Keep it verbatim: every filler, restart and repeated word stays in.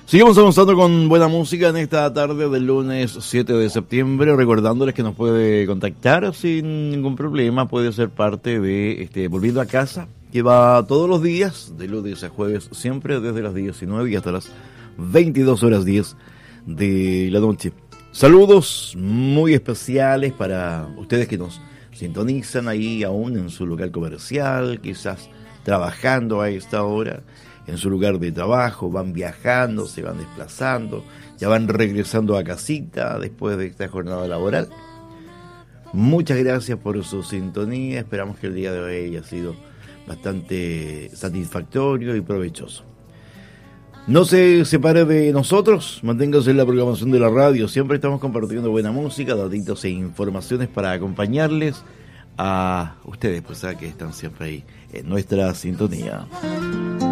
Seguimos avanzando con buena música en esta tarde del lunes siete de septiembre, recordándoles que nos puede contactar sin ningún problema, puede ser parte de este Volviendo a Casa, que va todos los días, de lunes a jueves, siempre desde las diecinueve y hasta las veintidós horas diez de la noche. Saludos muy especiales para ustedes que nos sintonizan ahí aún en su local comercial, quizás trabajando a esta hora, en su lugar de trabajo, van viajando, se van desplazando, ya van regresando a casita después de esta jornada laboral. Muchas gracias por su sintonía, esperamos que el día de hoy haya sido bastante satisfactorio y provechoso. No se separe de nosotros, manténgase en la programación de la radio, siempre estamos compartiendo buena música, datitos e informaciones para acompañarles a ustedes, pues a que están siempre ahí en nuestra sintonía.